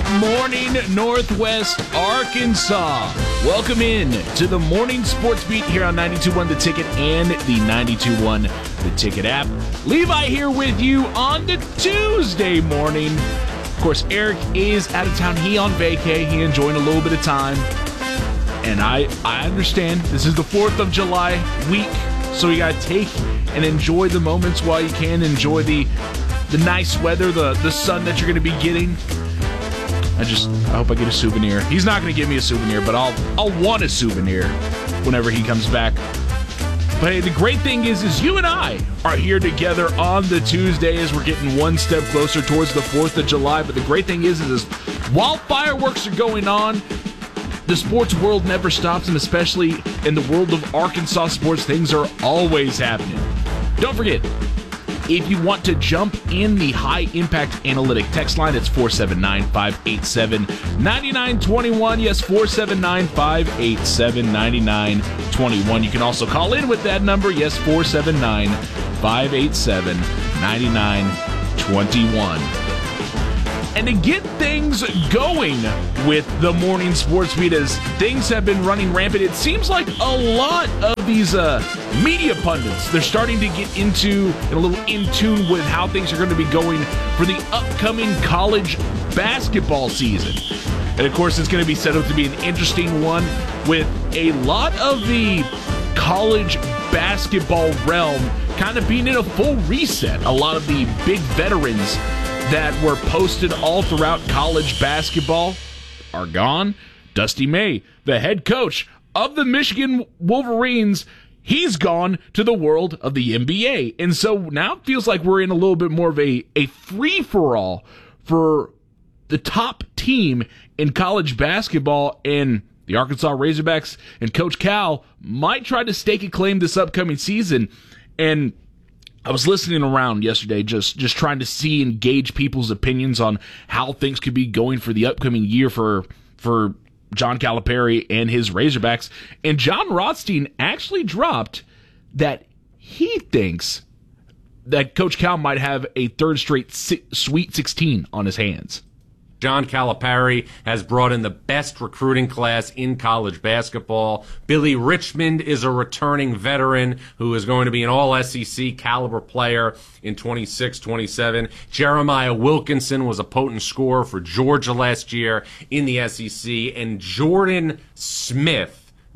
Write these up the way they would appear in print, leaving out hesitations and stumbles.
morning, Northwest Arkansas. Welcome in to the Morning Sports Beat here on 92.1 The Ticket and the 92.1 The Ticket app. Levi here with you on the Tuesday morning. Of course, Eric is out of town. He on vacay. He enjoying a little bit of time. And I understand this is the 4th of July week, so you got to take and enjoy the moments while you can. Enjoy the nice weather, the sun that you're going to be getting. I hope I get a souvenir. He's not going to give me a souvenir, but I'll want a souvenir whenever he comes back. But hey, the great thing is you and I are here together on the Tuesday as we're getting one step closer towards the 4th of July. But the great thing is while fireworks are going on, the sports world never stops, and especially in the world of Arkansas sports, things are always happening. Don't forget, if you want to jump in the High Impact Analytic text line, it's 479-587-9921. Yes, 479-587-9921. You can also call in with that number. Yes, 479-587-9921. And to get things going with the morning sports beat, as things have been running rampant, it seems like a lot of these media pundits, they're starting to get into and a little in tune with how things are going to be going for the upcoming college basketball season. And of course, it's going to be set up to be an interesting one with a lot of the college basketball realm kind of being in a full reset. A lot of the big veterans that were posted all throughout college basketball are gone. Dusty May, the head coach of the Michigan Wolverines, he's gone to the world of the NBA. And so now it feels like we're in a little bit more of a free-for-all for the top team in college basketball, and the Arkansas Razorbacks and Coach Cal might try to stake a claim this upcoming season. And I was listening around yesterday, just trying to see and gauge people's opinions on how things could be going for the upcoming year for John Calipari and his Razorbacks. And John Rothstein actually dropped that he thinks that Coach Cal might have a third straight Sweet 16 on his hands. John Calipari has brought in the best recruiting class in college basketball. Billy Richmond is a returning veteran who is going to be an all-SEC caliber player in 26-27. Jeremiah Wilkinson was a potent scorer for Georgia last year in the SEC. And Jordan Smith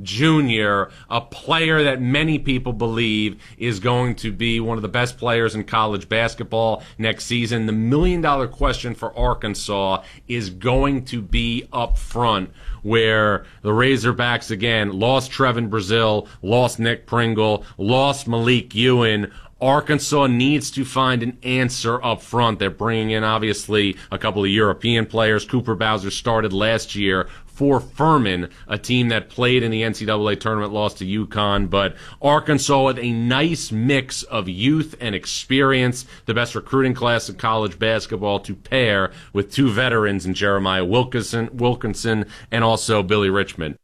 Jr., a player that many people believe is going to be one of the best players in college basketball next season. The million-dollar question for Arkansas is going to be up front, where the Razorbacks, again, lost Trevin Brazile, lost Nick Pringle, lost Malik Ewan. Arkansas needs to find an answer up front. They're bringing in, obviously, a couple of European players. Cooper Bowser started last year for Furman, a team that played in the NCAA tournament, lost to UConn. But Arkansas with a nice mix of youth and experience, the best recruiting class in college basketball, to pair with two veterans in Jeremiah Wilkinson and also Billy Richmond.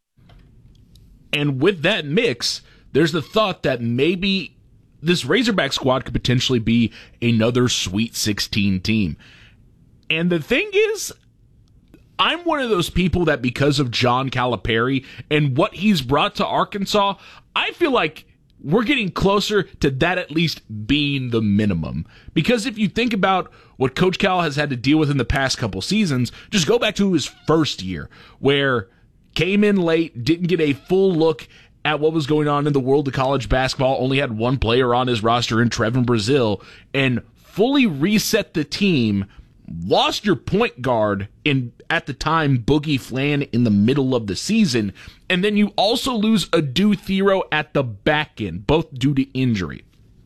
And with that mix, there's the thought that maybe this Razorback squad could potentially be another Sweet 16 team. And the thing is, I'm one of those people that because of John Calipari and what he's brought to Arkansas, I feel like we're getting closer to that at least being the minimum. Because if you think about what Coach Cal has had to deal with in the past couple seasons, just go back to his first year, where came in late, didn't get a full look at what was going on in the world of college basketball, only had one player on his roster in Trevin Brazile, and fully reset the team. Lost your point guard in, at the time, Boogie Flan in the middle of the season, and then you also lose Adu Thero at the back end, both due to injury.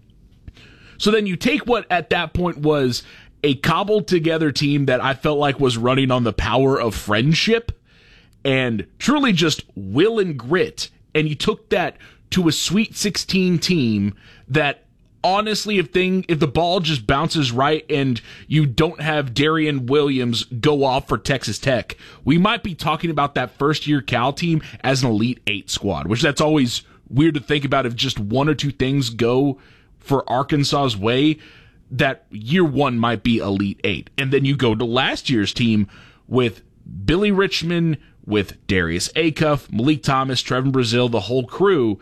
So then you take what at that point was a cobbled together team that I felt like was running on the power of friendship and truly just will and grit, and you took that to a Sweet 16 team that, honestly, if the ball just bounces right and you don't have Darian Williams go off for Texas Tech, we might be talking about that first-year Cal team as an Elite Eight squad, which that's always weird to think about. If just one or two things go for Arkansas's way, that year one might be Elite Eight. And then you go to last year's team with Billy Richmond with Darius Acuff, Malik Thomas, Trevin Brazile, the whole crew,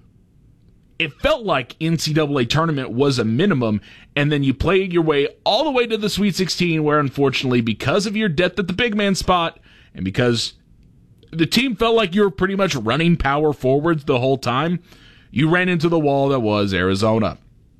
it felt like NCAA tournament was a minimum, and then you played your way all the way to the Sweet 16, where unfortunately, because of your depth at the big man spot, and because the team felt like you were pretty much running power forwards the whole time, you ran into the wall that was Arizona.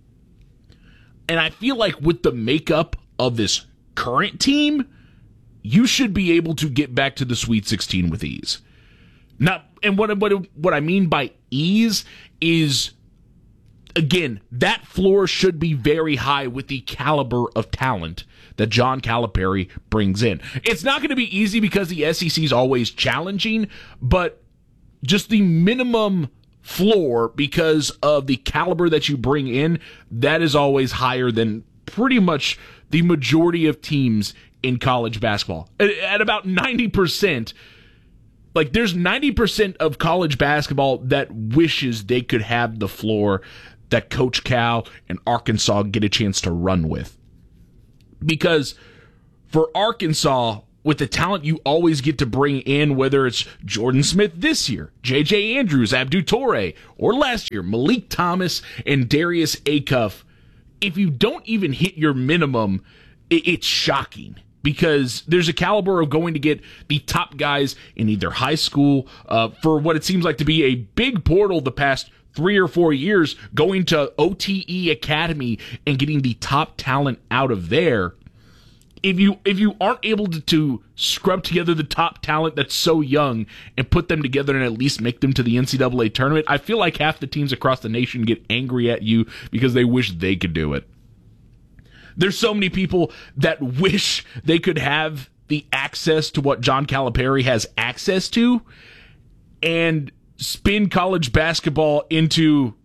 And I feel like with the makeup of this current team, you should be able to get back to the Sweet 16 with ease. And what I mean by ease is, again, that floor should be very high with the caliber of talent that John Calipari brings in. It's not going to be easy because the SEC is always challenging, but just the minimum floor, because of the caliber that you bring in, that is always higher than pretty much the majority of teams in college basketball. At about 90%, like there's 90% of college basketball that wishes they could have the floor that Coach Cal and Arkansas get a chance to run with. Because for Arkansas, with the talent you always get to bring in, whether it's Jordan Smith this year, J.J. Andrews, Abdou Toure, or last year, Malik Thomas and Darius Acuff, if you don't even hit your minimum, it's shocking. Because there's a caliber of going to get the top guys in either high school, for what it seems like to be a big portal the past 3 or 4 years, going to OTE Academy and getting the top talent out of there. If you aren't able to scrub together the top talent that's so young and put them together and at least make them to the NCAA tournament, I feel like half the teams across the nation get angry at you because they wish they could do it. There's so many people that wish they could have the access to what John Calipari has access to and spin college basketball into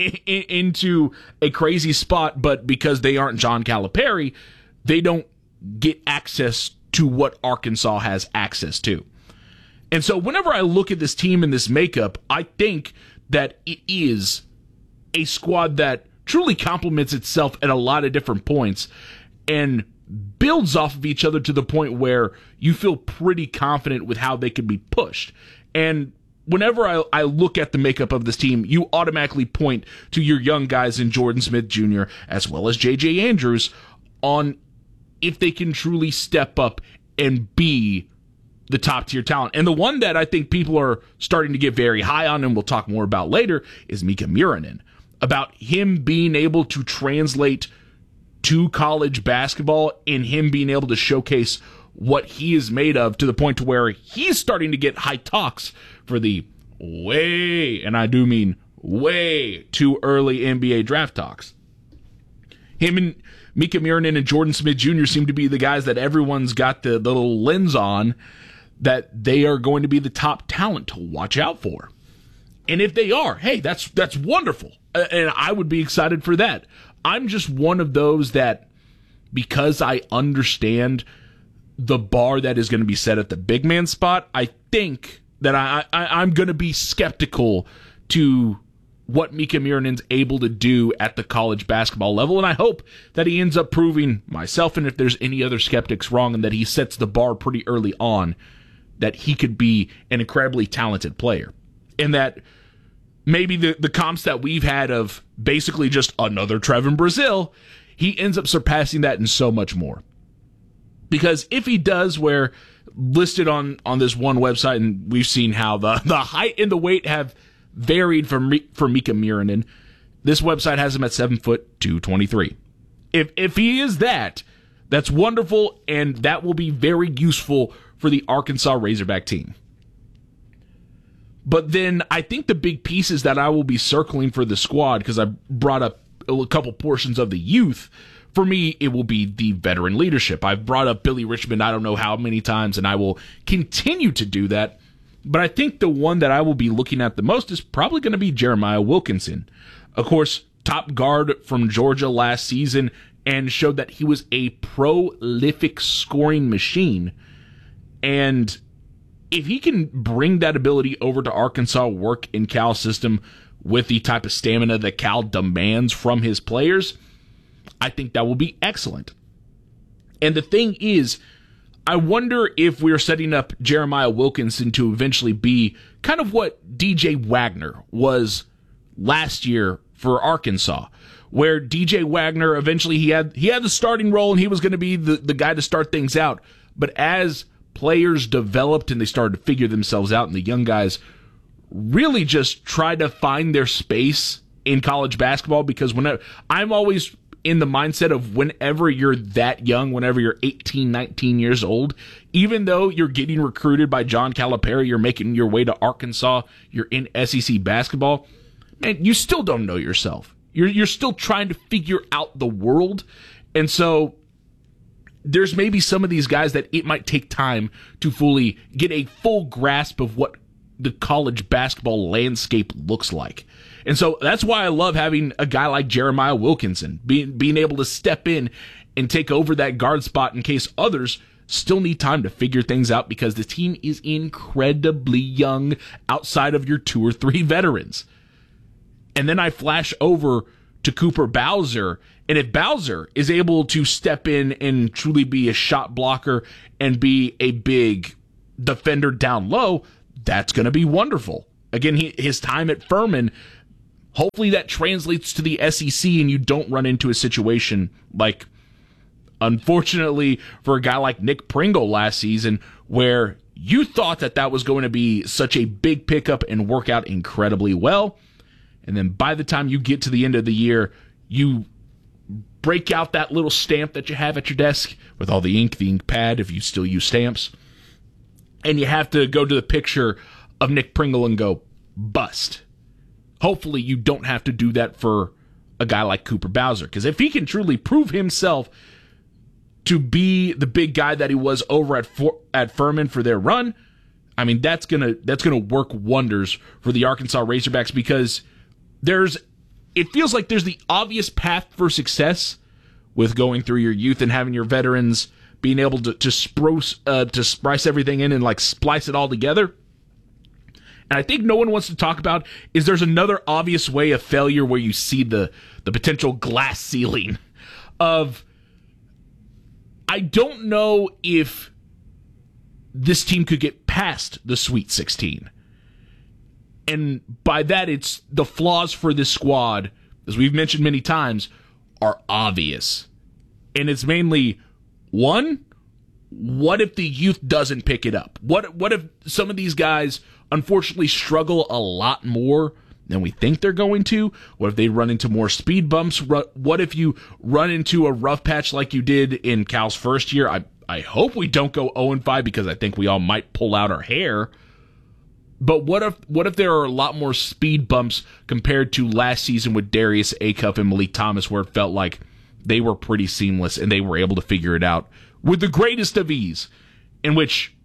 a crazy spot, but because they aren't John Calipari, they don't get access to what Arkansas has access to. And so whenever I look at this team and this makeup, I think that it is a squad that truly complements itself at a lot of different points and builds off of each other to the point where you feel pretty confident with how they could be pushed. And whenever I look at the makeup of this team, you automatically point to your young guys in Jordan Smith Jr. as well as J.J. Andrews on if they can truly step up and be the top tier talent. And the one that I think people are starting to get very high on, and we'll talk more about later, is Mika Muranen. About him being able to translate to college basketball and him being able to showcase what he is made of to the point to where he's starting to get high talks for the way, and I do mean way too early NBA draft talks. Him and Mika Muranen and Jordan Smith Jr. seem to be the guys that everyone's got the little lens on, that they are going to be the top talent to watch out for. And if they are, hey, that's wonderful. And I would be excited for that. I'm just one of those that, because I understand the bar that is going to be set at the big man spot, I think that I'm going to be skeptical to what Mika Muranen's able to do at the college basketball level, and I hope that he ends up proving myself, and if there's any other skeptics, wrong, and that he sets the bar pretty early on, that he could be an incredibly talented player. And that maybe the comps that we've had of basically just another Trevin Brazile, he ends up surpassing that and so much more. Because if he does, where listed on this one website, and we've seen how the height and the weight have varied for Mika Muranen, this website has him at 7 foot 223. If he is that's wonderful, and that will be very useful for the Arkansas Razorback team. But then I think the big pieces that I will be circling for the squad, because I brought up a couple portions of the youth, for me, it will be the veteran leadership. I've brought up Billy Richmond I don't know how many times, and I will continue to do that. But I think the one that I will be looking at the most is probably going to be Jeremiah Wilkinson. Of course, top guard from Georgia last season, and showed that he was a prolific scoring machine. And if he can bring that ability over to Arkansas, work in Cal's system with the type of stamina that Cal demands from his players, I think that will be excellent. And the thing is, I wonder if we're setting up Jeremiah Wilkinson to eventually be kind of what DJ Wagner was last year for Arkansas, where DJ Wagner eventually he had the starting role and he was going to be the guy to start things out. But as players developed and they started to figure themselves out, and the young guys really just tried to find their space in college basketball, because I'm always in the mindset of whenever you're that young, whenever you're 18, 19 years old, even though you're getting recruited by John Calipari, you're making your way to Arkansas, you're in SEC basketball, man, you still don't know yourself. You're still trying to figure out the world. And so there's maybe some of these guys that it might take time to fully get a full grasp of what the college basketball landscape looks like. And so that's why I love having a guy like Jeremiah Wilkinson, being able to step in and take over that guard spot in case others still need time to figure things out, because the team is incredibly young outside of your 2 or 3 veterans. And then I flash over to Cooper Bowser, and if Bowser is able to step in and truly be a shot blocker and be a big defender down low, that's going to be wonderful. Again, his time at Furman, hopefully that translates to the SEC and you don't run into a situation like, unfortunately, for a guy like Nick Pringle last season, where you thought that was going to be such a big pickup and work out incredibly well. And then by the time you get to the end of the year, you break out that little stamp that you have at your desk with all the ink pad, if you still use stamps, and you have to go to the picture of Nick Pringle and go, bust. Hopefully you don't have to do that for a guy like Cooper Bowser, because if he can truly prove himself to be the big guy that he was over at Furman for their run, I mean, that's gonna work wonders for the Arkansas Razorbacks, because it feels like there's the obvious path for success with going through your youth and having your veterans being able to splice everything in and like splice it all together. And I think no one wants to talk about is there's another obvious way of failure where you see the potential glass ceiling of, I don't know if this team could get past the Sweet 16. And by that, it's the flaws for this squad, as we've mentioned many times, are obvious. And it's mainly, one, what if the youth doesn't pick it up? What if some of these guys unfortunately struggle a lot more than we think they're going to? What if they run into more speed bumps? What if you run into a rough patch like you did in Cal's first year? I hope we don't go 0-5, because I think we all might pull out our hair. But what if there are a lot more speed bumps compared to last season with Darius Acuff and Malik Thomas, where it felt like they were pretty seamless and they were able to figure it out with the greatest of ease, in which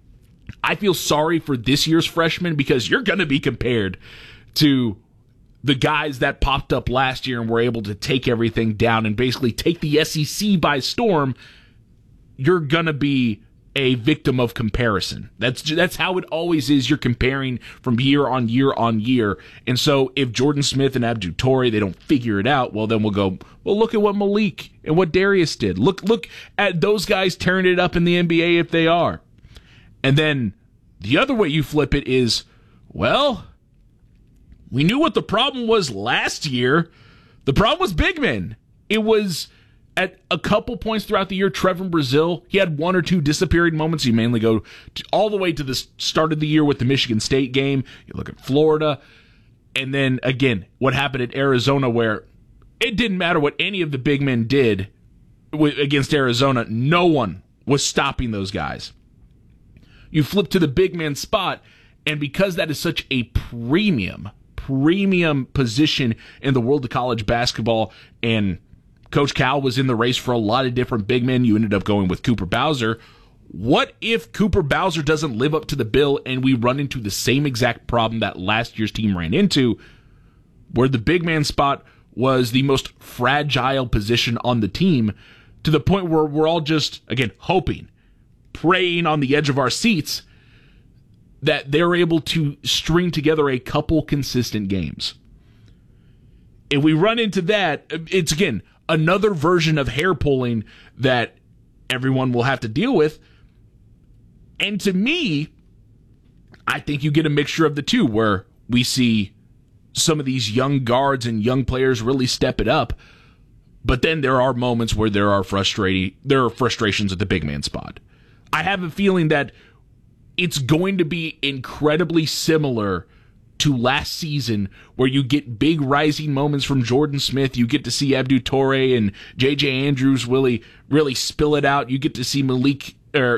I feel sorry for this year's freshmen, because you're going to be compared to the guys that popped up last year and were able to take everything down and basically take the SEC by storm. You're going to be a victim of comparison. That's how it always is. You're comparing from year on year on year. And so if Jordan Smith and Abdou Torre, they don't figure it out, well, then we'll go, well, look at what Malik and what Darius did. Look at those guys tearing it up in the NBA if they are. And then the other way you flip it is, well, we knew what the problem was last year. The problem was big men. It was at a couple points throughout the year, Trevor Brazile, he had 1 or 2 disappearing moments. You mainly go all the way to the start of the year with the Michigan State game. You look at Florida. And then, again, what happened at Arizona, where it didn't matter what any of the big men did against Arizona. No one was stopping those guys. You flip to the big man spot, and because that is such a premium position in the world of college basketball, and Coach Cal was in the race for a lot of different big men, you ended up going with Cooper Bowser. What if Cooper Bowser doesn't live up to the bill and we run into the same exact problem that last year's team ran into, where the big man spot was the most fragile position on the team, to the point where we're all just, again, hoping, praying on the edge of our seats that they're able to string together a couple consistent games. If we run into that, it's, again, another version of hair pulling that everyone will have to deal with. And to me, I think you get a mixture of the two, where we see some of these young guards and young players really step it up. But then there are moments where there are frustrations at the big man spot. I have a feeling that it's going to be incredibly similar to last season, where you get big rising moments from Jordan Smith. You get to see Abdou Toure and J.J. Andrews really spill it out. You get to see Mika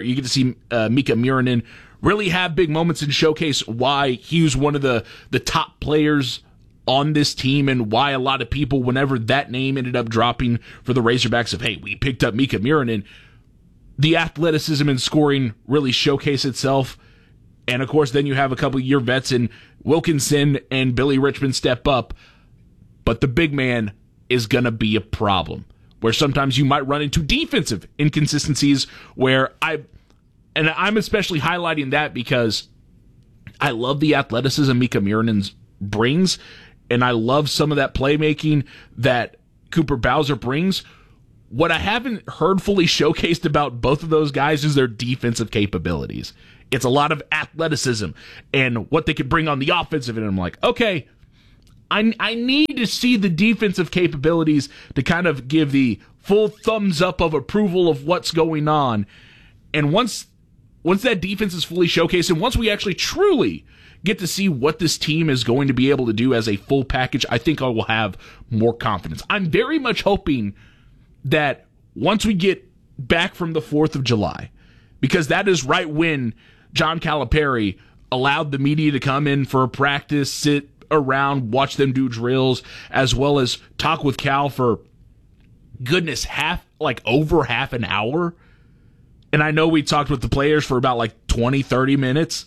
Miranin really have big moments and showcase why he was one of the top players on this team, and why a lot of people, whenever that name ended up dropping for the Razorbacks of, hey, we picked up Mika Miranin, the athleticism and scoring really showcase itself. And of course, then you have a couple year vets in Wilkinson and Billy Richmond step up. But the big man is going to be a problem, where sometimes you might run into defensive inconsistencies, where I'm especially highlighting that because I love the athleticism Mika Miranin brings, and I love some of that playmaking that Cooper Bowser brings. What I haven't heard fully showcased about both of those guys is their defensive capabilities. It's a lot of athleticism and what they could bring on the offensive end. And I'm like, okay, I need to see the defensive capabilities to kind of give the full thumbs up of approval of what's going on. And once that defense is fully showcased, and once we actually truly get to see what this team is going to be able to do as a full package, I think I will have more confidence. I'm very much hoping that once we get back from the 4th of July, because that is right when John Calipari allowed the media to come in for a practice, sit around, watch them do drills, as well as talk with Cal for, goodness, over half an hour. And I know we talked with the players for about 20, 30 minutes.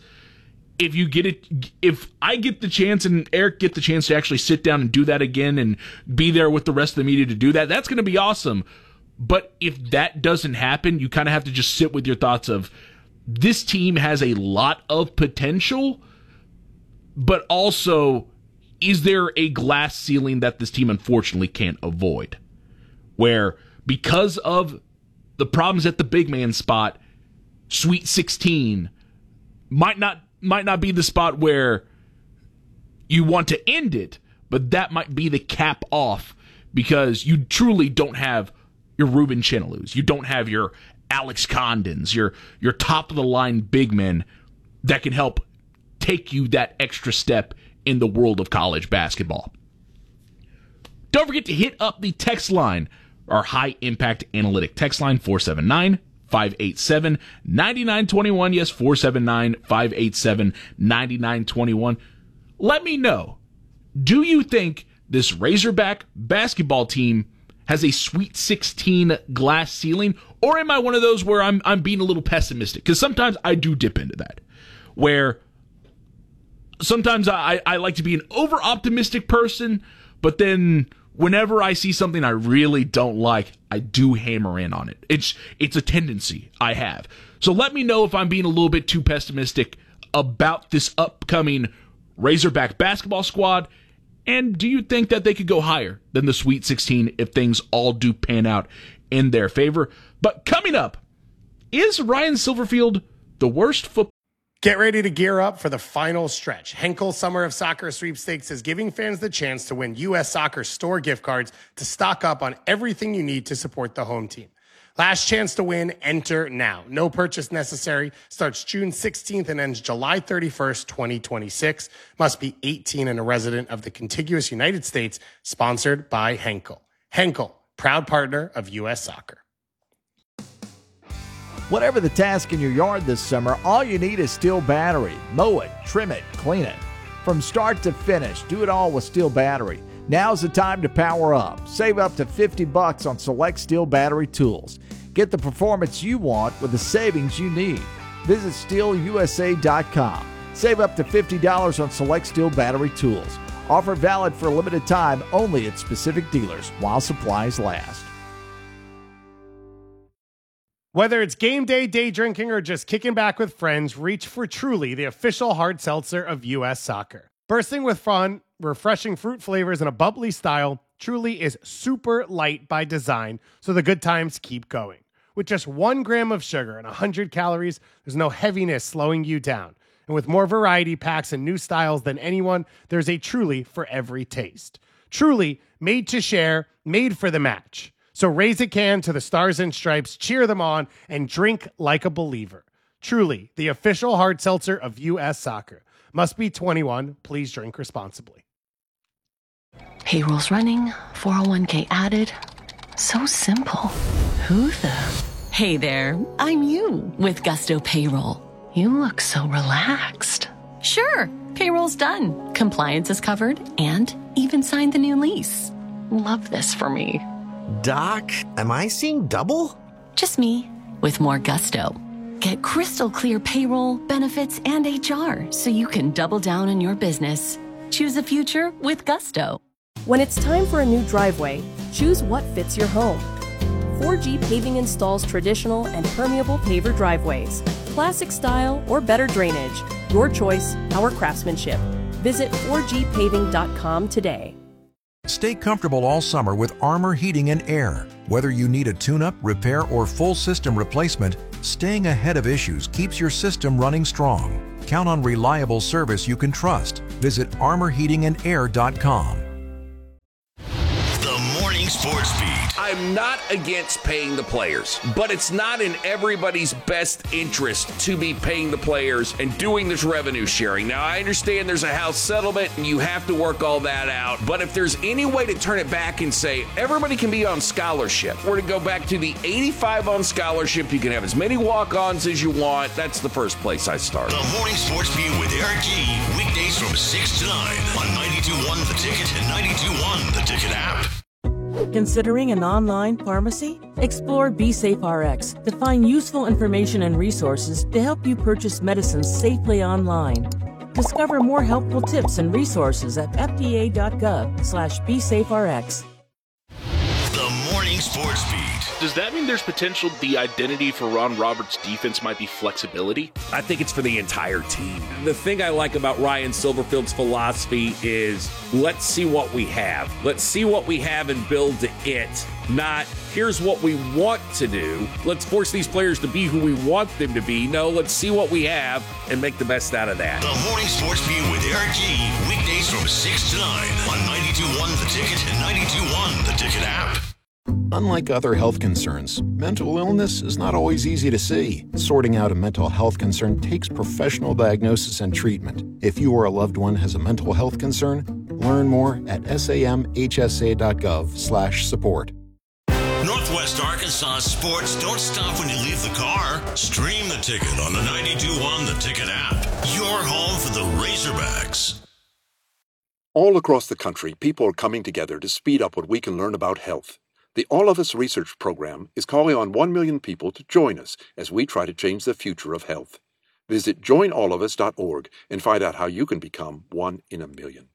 If I get the chance and Eric get the chance to actually sit down and do that again and be there with the rest of the media to do that, that's going to be awesome. But if that doesn't happen, you kind of have to just sit with your thoughts of, this team has a lot of potential, but also, is there a glass ceiling that this team unfortunately can't avoid? Where, because of the problems at the big man spot, Sweet 16 might not be the spot where you want to end it, but that might be the cap off, because you truly don't have your Ruben Chenalus. You don't have your Alex Condons, your top-of-the-line big men that can help take you that extra step in the world of college basketball. Don't forget to hit up the text line, our high-impact analytic text line, 479-587-9921. Yes, 479-587-9921. Let me know, do you think this Razorback basketball team has a Sweet 16 glass ceiling, or am I one of those where I'm being a little pessimistic? Because sometimes I do dip into that, where sometimes I like to be an over-optimistic person, but then whenever I see something I really don't like, I do hammer in on it. It's a tendency I have. So let me know if I'm being a little bit too pessimistic about this upcoming Razorback basketball squad, and do you think that they could go higher than the Sweet 16 if things all do pan out in their favor? But coming up, is Ryan Silverfield the worst football? Get ready to gear up for the final stretch. Henkel Summer of Soccer Sweepstakes is giving fans the chance to win U.S. Soccer store gift cards to stock up on everything you need to support the home team. Last chance to win, enter now. No purchase necessary. Starts June 16th and ends July 31st, 2026. Must be 18 and a resident of the contiguous United States. Sponsored by Henkel. Henkel, proud partner of U.S. Soccer. Whatever the task in your yard this summer, all you need is Steel Battery. Mow it, trim it, clean it. From start to finish, do it all with Steel Battery. Now's the time to power up. Save up to $50 on select Steel Battery tools. Get the performance you want with the savings you need. Visit SteelUSA.com. Save up to $50 on select Steel Battery tools. Offer valid for a limited time only at specific dealers while supplies last. Whether it's game day, day drinking, or just kicking back with friends, reach for Truly, the official hard seltzer of U.S. Soccer. Bursting with fun, refreshing fruit flavors, and a bubbly style, Truly is super light by design, so the good times keep going. With just 1 gram of sugar and 100 calories, there's no heaviness slowing you down. And with more variety packs and new styles than anyone, there's a Truly for every taste. Truly, made to share, made for the match. So raise a can to the Stars and Stripes, cheer them on, and drink like a believer. Truly, the official hard seltzer of U.S. Soccer. Must be 21. Please drink responsibly. Payroll's running, 401k added. So simple. Who the? Hey there, I'm you with Gusto Payroll. You look so relaxed. Sure, payroll's done. Compliance is covered and even signed the new lease. Love this for me. Doc, am I seeing double? Just me with more gusto. Get crystal clear payroll, benefits, and HR so you can double down on your business. Choose a future with Gusto. When it's time for a new driveway, choose what fits your home. 4G Paving installs traditional and permeable paver driveways, classic style or better drainage. Your choice, our craftsmanship. Visit 4gpaving.com today. Stay comfortable all summer with Armor Heating and Air. Whether you need a tune-up, repair, or full system replacement, staying ahead of issues keeps your system running strong. Count on reliable service you can trust. Visit armorheatingandair.com. The Morning Sports Beat. I'm not against paying the players, but it's not in everybody's best interest to be paying the players and doing this revenue sharing. Now, I understand there's a House settlement and you have to work all that out, but if there's any way to turn it back and say everybody can be on scholarship, or to go back to the 85 on scholarship, you can have as many walk-ons as you want, that's the first place I start. The Morning Sports Beat with Eric G. Weekdays from 6 to 9 on 92.1 The Ticket and 92.1 The Ticket app. Considering an online pharmacy? Explore BeSafeRx to find useful information and resources to help you purchase medicines safely online. Discover more helpful tips and resources at fda.gov/BeSafeRx. The Morning Sports Beat. Does that mean there's potential the identity for Ron Roberts' defense might be flexibility? I think it's for the entire team. The thing I like about Ryan Silverfield's philosophy is let's see what we have. Let's see what we have and build to it. Not, here's what we want to do. Let's force these players to be who we want them to be. No, let's see what we have and make the best out of that. The Morning Sports Beat with Eric G. Weekdays from 6 to 9 on 92.1 The Ticket and 92.1 The Ticket app. Unlike other health concerns, mental illness is not always easy to see. Sorting out a mental health concern takes professional diagnosis and treatment. If you or a loved one has a mental health concern, learn more at samhsa.gov/support. Northwest Arkansas sports don't stop when you leave the car. Stream The Ticket on the 92.1 The Ticket app. Your home for the Razorbacks. All across the country, people are coming together to speed up what we can learn about health. The All of Us Research Program is calling on 1 million people to join us as we try to change the future of health. Visit joinallofus.org and find out how you can become 1 in a million.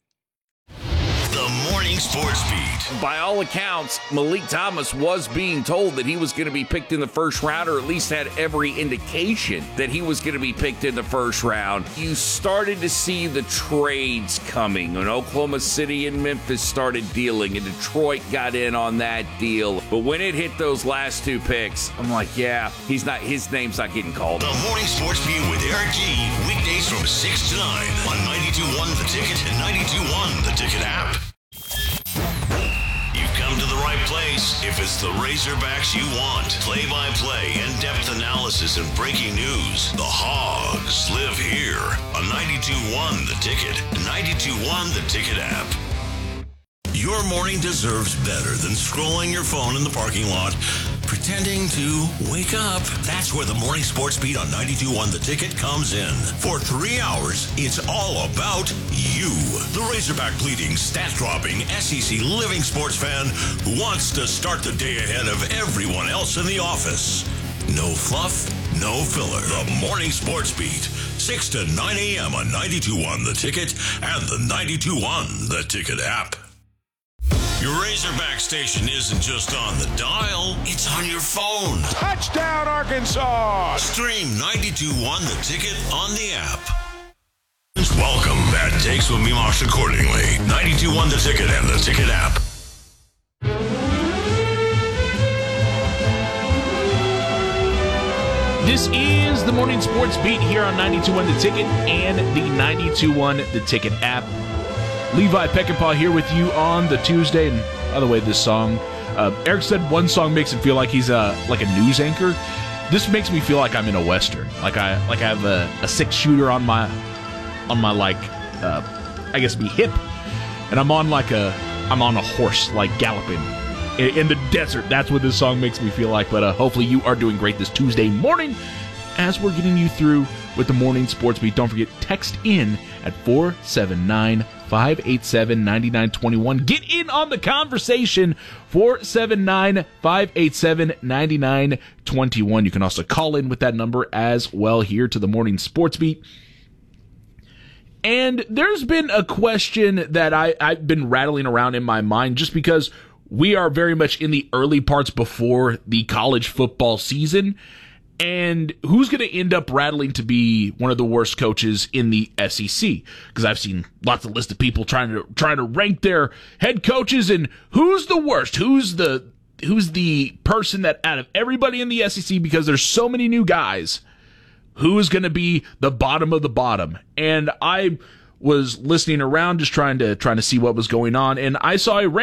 The Morning Sports Beat. By all accounts, Malik Thomas was being told that he was going to be picked in the first round, or at least had every indication that he was going to be picked in the first round. You started to see the trades coming when Oklahoma City and Memphis started dealing, and Detroit got in on that deal. But when it hit those last two picks, I'm like, yeah, his name's not getting called. The Morning Sports Beat with Eric G. Weekdays from 6 to 9 on 92.1 The Ticket and 92.1 The Ticket app. You've come to the right place if it's the Razorbacks you want. Play-by-play, in-depth analysis, and breaking news. The Hogs live here on 92.1 The Ticket and 92.1 The Ticket app. Your morning deserves better than scrolling your phone in the parking lot, pretending to wake up. That's where the Morning Sports Beat on 92.1 The Ticket comes in. For 3 hours, it's all about you. The Razorback bleeding, stat-dropping, SEC living sports fan who wants to start the day ahead of everyone else in the office. No fluff, no filler. The Morning Sports Beat, 6 to 9 a.m. on 92.1 The Ticket and the 92.1 The Ticket app. Your Razorback station isn't just on the dial, it's on your phone. Touchdown, Arkansas! Stream 92.1 The Ticket on the app. Welcome. Bad takes will be marked accordingly. 92.1 The Ticket and the Ticket app. This is the Morning Sports Beat here on 92.1 The Ticket and the 92.1 The Ticket app. Levi Peckinpah here with you on the Tuesday. And by the way, this song, Eric said one song makes him feel like he's like a news anchor. This makes me feel like I'm in a Western. Like I have a 6-shooter on my I guess me hip, and I'm on a horse, like galloping in the desert. That's what this song makes me feel like. But hopefully you are doing great this Tuesday morning as we're getting you through with the Morning Sports Beat. Don't forget, text in at 479-587-9921. Get in on the conversation, 479-587-9921. You can also call in with that number as well here to the Morning Sports Beat. And there's been a question that I've been rattling around in my mind just because we are very much in the early parts before the college football season. And who's going to end up rattling to be one of the worst coaches in the SEC? Because I've seen lots of lists of people trying to rank their head coaches, and who's the worst? Who's the person that out of everybody in the SEC, because there's so many new guys, who is going to be the bottom of the bottom? And I was listening around just trying to see what was going on, and I saw a